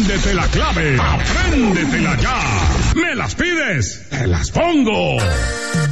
Apréndete la clave. Apréndetela ya. ¿Me las pides? Te las pongo.